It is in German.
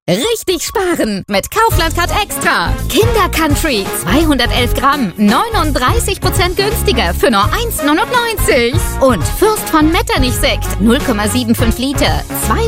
Richtig sparen mit Kaufland Card Extra. Kinder Country 211 Gramm, 39% günstiger für nur 1,99. Und Fürst von Metternich Sekt 0,75 Liter,